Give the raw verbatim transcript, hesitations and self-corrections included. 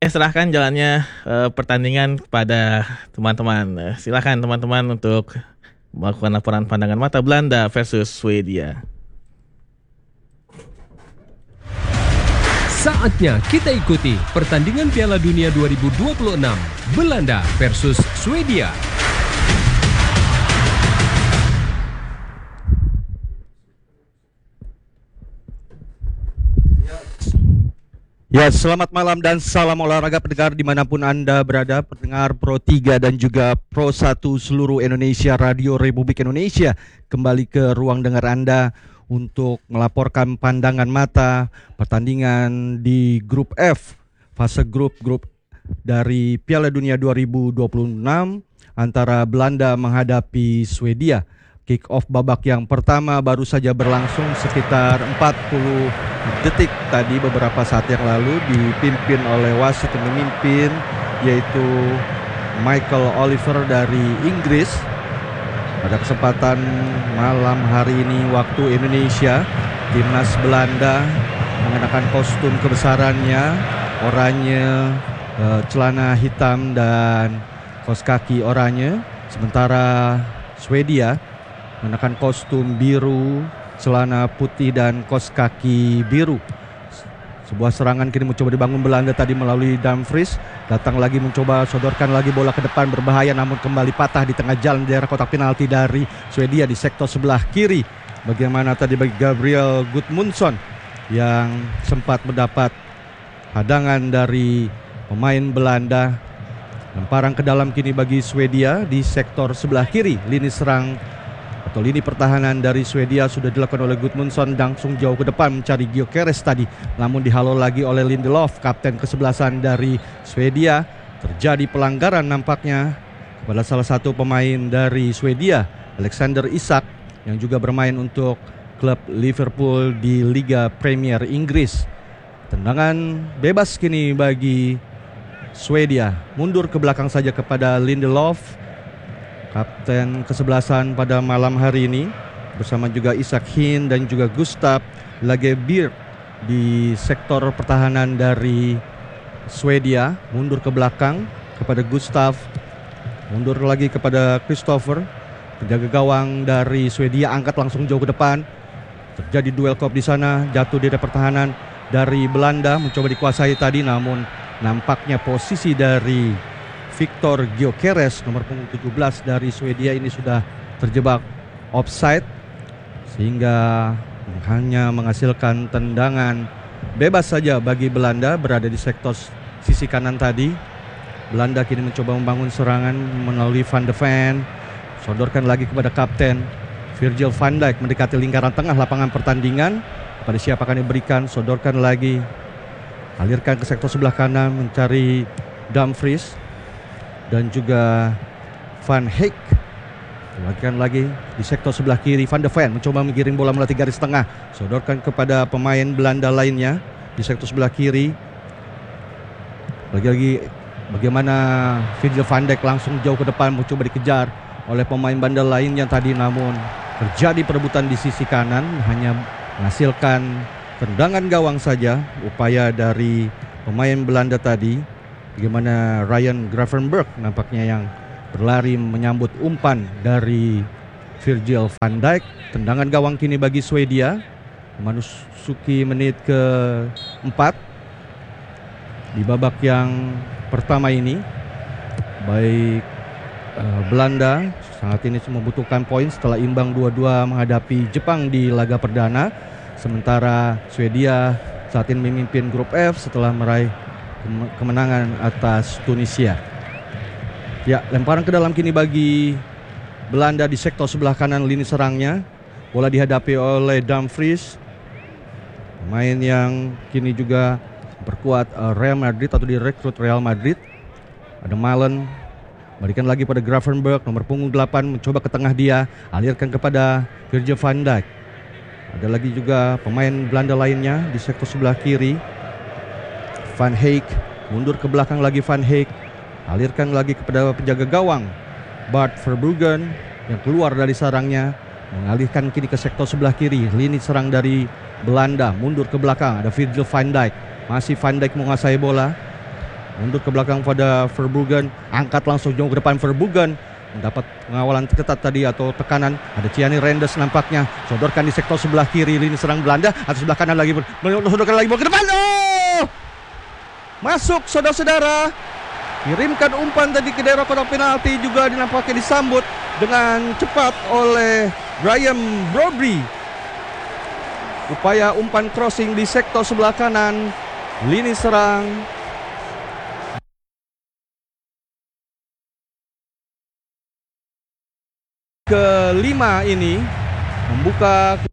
Eh, serahkan jalannya eh, pertandingan kepada teman-teman. Eh, silakan teman-teman untuk melakukan laporan pandangan mata Belanda versus Swedia. Saatnya kita ikuti pertandingan Piala Dunia dua ribu dua puluh enam Belanda versus Swedia. Ya, selamat malam dan salam olahraga pendengar dimanapun Anda berada, pendengar Pro tiga dan juga Pro satu seluruh Indonesia, Radio Republik Indonesia. Kembali ke ruang dengar Anda untuk melaporkan pandangan mata pertandingan di grup F, fase grup grup dari Piala Dunia dua ribu dua puluh enam antara Belanda menghadapi Swedia. Kick off babak yang pertama baru saja berlangsung sekitar empat puluh detik tadi, beberapa saat yang lalu, dipimpin oleh wasit yang memimpin, yaitu Michael Oliver dari Inggris. Pada kesempatan malam hari ini waktu Indonesia, timnas Belanda mengenakan kostum kebesarannya, oranye, eh, celana hitam dan kaos kaki oranye, sementara Swedia mengenakan kostum biru, celana putih dan kaos kaki biru. Sebuah serangan kini mencoba dibangun Belanda tadi melalui Dumfries. Datang lagi mencoba sodorkan lagi bola ke depan, berbahaya namun kembali patah di tengah jalan di daerah kotak penalti dari Swedia di sektor sebelah kiri. Bagaimana tadi bagi Gabriel Gudmundsson yang sempat mendapat hadangan dari pemain Belanda. Lemparan ke dalam kini bagi Swedia di sektor sebelah kiri. Lini serang atau lini pertahanan dari Swedia sudah dilakukan oleh Gudmundsson, langsung jauh ke depan mencari Gyökeres tadi, namun dihalau lagi oleh Lindelof, kapten kesebelasan dari Swedia. Terjadi pelanggaran nampaknya kepada salah satu pemain dari Swedia, Alexander Isak, yang juga bermain untuk klub Liverpool di Liga Premier Inggris. Tendangan bebas kini bagi Swedia, mundur ke belakang saja kepada Lindelof, kapten kesebelasan pada malam hari ini, bersama juga Isak Hin dan juga Gustav Lagerbielke di sektor pertahanan dari Swedia. Mundur ke belakang kepada Gustav, mundur lagi kepada Christopher. Penjaga gawang dari Swedia angkat langsung jauh ke depan. Terjadi duel kop di sana, jatuh di daerah pertahanan dari Belanda, mencoba dikuasai tadi, namun nampaknya posisi dari Victor Gyökeres nomor punggung tujuh belas dari Swedia ini sudah terjebak offside, sehingga hanya menghasilkan tendangan bebas saja bagi Belanda berada di sektor sisi kanan tadi. Belanda kini mencoba membangun serangan melalui Van de Ven, sodorkan lagi kepada kapten Virgil van Dijk mendekati lingkaran tengah lapangan pertandingan. Pada siapa akan diberikan, sodorkan lagi, alirkan ke sektor sebelah kanan mencari Dumfries dan juga Van Heek. Lakukan lagi di sektor sebelah kiri, Van de Ven mencoba menggiring bola melalui garis tengah, sodorkan kepada pemain Belanda lainnya di sektor sebelah kiri. Lagi-lagi bagaimana Virgil van Dijk langsung jauh ke depan, mencoba dikejar oleh pemain Belanda lainnya tadi, namun terjadi perebutan di sisi kanan, hanya menghasilkan tendangan gawang saja upaya dari pemain Belanda tadi. Bagaimana Ryan Gravenberch nampaknya yang berlari menyambut umpan dari Virgil van Dijk. Tendangan gawang kini bagi Swedia, memasuki menit keempat di babak yang pertama ini. Baik uh, Belanda saat ini membutuhkan poin setelah imbang dua dua menghadapi Jepang di laga perdana, sementara Swedia saat ini memimpin grup F setelah meraih kemenangan atas Tunisia. Ya, lemparan ke dalam kini bagi Belanda di sektor sebelah kanan lini serangnya. Bola dihadapi oleh Dumfries, pemain yang kini juga berkuat Real Madrid atau direkrut Real Madrid. Ada Malen, berikan lagi pada Gravenberch nomor punggung delapan, mencoba ke tengah dia, alirkan kepada Virgil van Dijk. Ada lagi juga pemain Belanda lainnya di sektor sebelah kiri, Van Heek, mundur ke belakang lagi Van Heek, alirkan lagi kepada penjaga gawang Bart Verbruggen yang keluar dari sarangnya, mengalihkan kini ke sektor sebelah kiri. Lini serang dari Belanda mundur ke belakang, ada Virgil van Dijk, masih Van Dijk menguasai bola, Mundur ke belakang pada Verbruggen, angkat langsung jauh ke depan Verbruggen. Mendapat pengawalan ketat tadi atau tekanan. Ada Gianni Reinders nampaknya. Sodorkan di sektor sebelah kiri lini serang Belanda. Atau sebelah kanan lagi. Sodorkan lagi bola ke depan. Oh! Masuk saudara-saudara. Kirimkan umpan tadi ke daerah kotak penalti. Juga dinampaknya disambut dengan cepat oleh Graham Brobry. Upaya umpan crossing di sektor sebelah kanan lini serang kelima ini membuka